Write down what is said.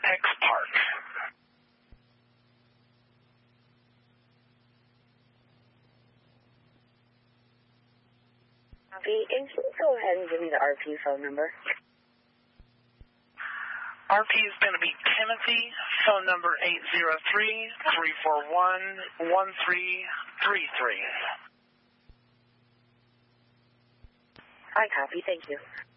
Apex Park. Go ahead and give me the RP phone number. RP is going to be Timothy, phone number 803-341-1333. I copy, thank you.